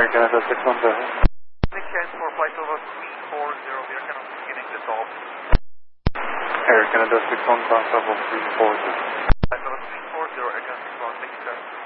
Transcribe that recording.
Canada 6-1, go ahead. Big chance for flight over 340, we are kind of beginning the top. Air Canada 6-1, cross level 340. Flight over 340, Air Canada 6-1, thank you sir.